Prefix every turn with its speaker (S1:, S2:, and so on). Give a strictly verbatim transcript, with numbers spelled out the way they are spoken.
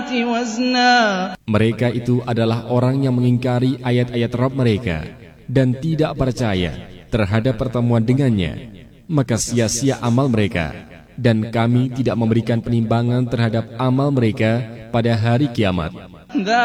S1: Mereka itu adalah orang yang mengingkari ayat-ayat Rabb mereka dan tidak percaya terhadap pertemuan dengannya, maka sia-sia amal mereka, dan kami tidak memberikan penimbangan terhadap amal mereka pada hari kiamat.